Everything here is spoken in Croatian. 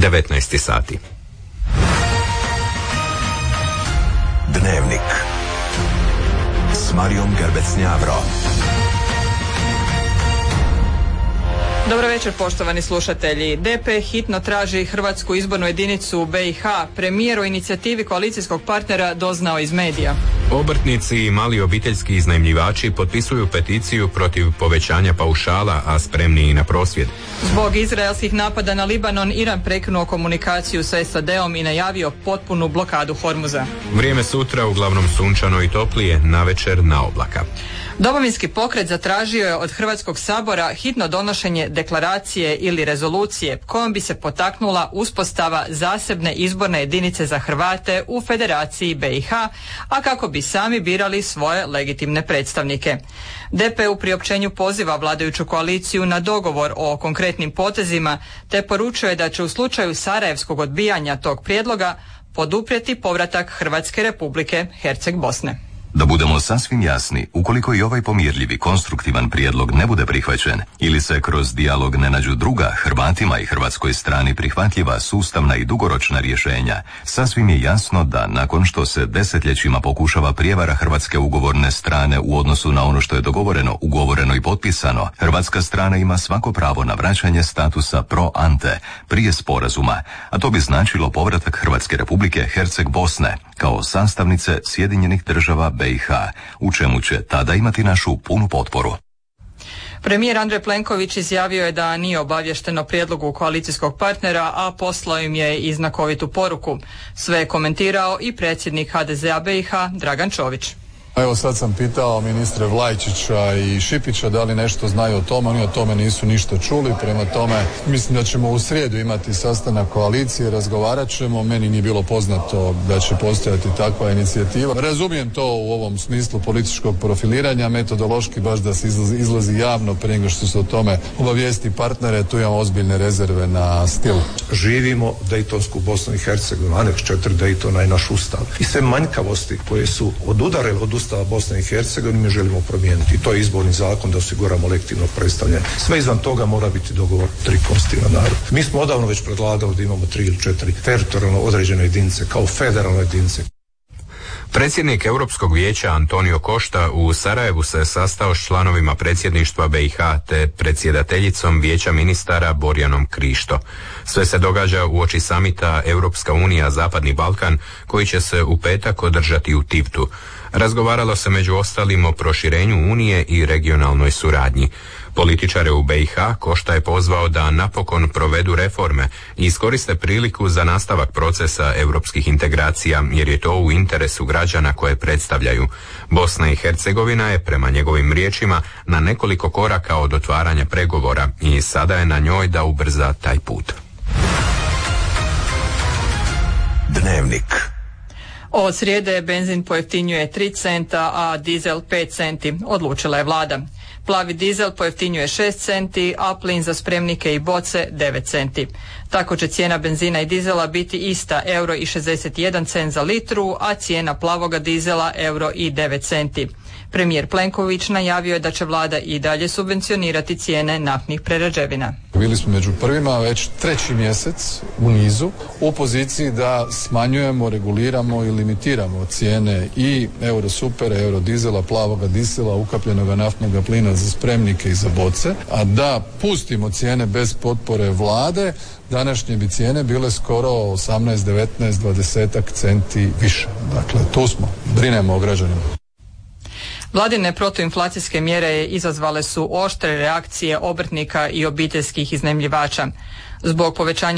19 sati. Dnevnik s Marijom Gerbec-Njavro. Dobro večer, poštovani slušatelji. DP hitno traži Hrvatsku izbornu jedinicu u BiH. Premijer o inicijativi koalicijskog partnera doznao iz medija. Obrtnici i mali obiteljski iznajmljivači potpisuju peticiju protiv povećanja paušala, a spremni i na prosvjed. Zbog izraelskih napada na Libanon, Iran prekinuo komunikaciju sa SAD-om i najavio potpunu blokadu Hormuza. Vrijeme sutra uglavnom sunčano i toplije, navečer na oblaka. Domovinski pokret zatražio je od Hrvatskog sabora hitno donošenje deklaracije ili rezolucije kojom bi se potaknula uspostava zasebne izborne jedinice za Hrvate u Federaciji BiH, a kako bi sami birali svoje legitimne predstavnike. DP u priopćenju poziva vladajuću koaliciju na dogovor o konkretnim potezima, te poručuje da će u slučaju sarajevskog odbijanja tog prijedloga poduprijeti povratak Hrvatske Republike Herceg Bosne. Da budemo sasvim jasni, ukoliko i ovaj pomirljivi, konstruktivan prijedlog ne bude prihvaćen ili se kroz dijalog ne nađu druga, Hrvatima i hrvatskoj strani prihvatljiva, sustavna i dugoročna rješenja, sasvim je jasno da nakon što se desetljećima pokušava prijevara hrvatske ugovorne strane u odnosu na ono što je dogovoreno, ugovoreno i potpisano, hrvatska strana ima svako pravo na vraćanje statusa pro ante prije sporazuma, a to bi značilo povratak Hrvatske Republike Herceg Bosne kao sastavnice Sjedinjenih Država BiH, u čemu će tada imati našu punu potporu. Premijer Andrej Plenković izjavio je da nije obaviješten o prijedlogu koalicijskog partnera, a poslao im je i znakovitu poruku. Sve je komentirao i predsjednik HDZ-a BiH Dragan Čović. Evo sad sam pitao ministre Vlajčića i Šipića da li nešto znaju o tome, oni o tome nisu ništa čuli, prema tome mislim da ćemo u srijedu imati sastanak koalicije, razgovarat ćemo, meni nije bilo poznato da će postojati takva inicijativa. Razumijem to u ovom smislu političkog profiliranja, metodološki baš da se izlazi javno prije nego što se o tome obavijesti partnere, tu imamo ozbiljne rezerve na stil. Živimo Dejtonsku Bosnu i Hercegovinu, aneks 4 Dejtona i naš ustav. I sve manjkavosti koje su odudarele od Ustava Bosne i Hercegovine mi želimo promijeniti. To je izborni zakon da osiguramo legitimno predstavljanje. Sve izvan toga mora biti dogovor tri konstitutivna naroda. Mi smo odavno već predlagali da imamo 3 ili 4 teritorijalno određene jedinice kao federalne jedinice. Predsjednik Europskog vijeća Antonio Costa u Sarajevu se sastao s članovima predsjedništva BiH te predsjedateljicom vijeća ministara Borjanom Krišto. Sve se događa uoči samita Europska unija Zapadni Balkan koji će se u petak održati u Tivtu. Razgovaralo se među ostalim o proširenju Unije i regionalnoj suradnji. Političare u BiH Costa je pozvao da napokon provedu reforme i iskoriste priliku za nastavak procesa europskih integracija, jer je to u interesu građana koje predstavljaju. Bosna i Hercegovina je, prema njegovim riječima, na nekoliko koraka od otvaranja pregovora i sada je na njoj da ubrza taj put. Dnevnik. Od srijede benzin pojeftinjuje 3 centa, a dizel 5 centi, odlučila je vlada. Plavi dizel pojeftinjuje 6 centi, a plin za spremnike i boce 9 centi. Tako će cijena benzina i dizela biti ista, €1,61 za litru, a cijena plavoga dizela €1,09 centi. Premijer Plenković najavio je da će vlada i dalje subvencionirati cijene naftnih prerađevina. Bili smo među prvima već 3. mjesec u nizu u poziciji da smanjujemo, reguliramo i limitiramo cijene i Eurosupera, Eurodizela, plavoga dizela, ukapljenoga naftnog plina za spremnike i za boce, a da pustimo cijene bez potpore vlade, današnje bi cijene bile skoro 18, 19, 20 centi više. Dakle, tu smo, brinemo o građanima. Vladine protuinflacijske mjere izazvale su oštre reakcije obrtnika i obiteljskih iznajmljivača. Zbog povećanja